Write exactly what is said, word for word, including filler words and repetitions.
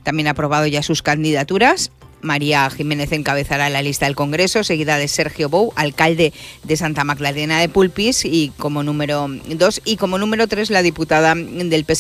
también ha aprobado ya sus candidaturas. María Jiménez encabezará la lista del Congreso, seguida de Sergio Bou, alcalde de Santa Magdalena de Polpís, y como número dos, y como número tres la diputada del P S